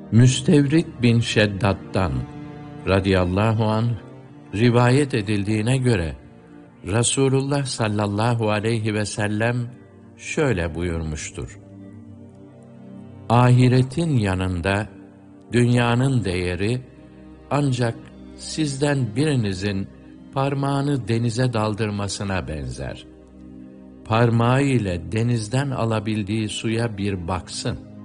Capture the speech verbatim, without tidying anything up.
Müstevrit bin Şeddat'tan radıyallahu anh rivayet edildiğine göre Resulullah sallallahu aleyhi ve sellem şöyle buyurmuştur: Ahiretin yanında dünyanın değeri ancak sizden birinizin parmağını denize daldırmasına benzer. Parmağı ile denizden alabildiği suya bir baksın.